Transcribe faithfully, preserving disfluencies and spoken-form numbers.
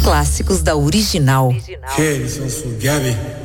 clássicos da Original. Que eles não forget me.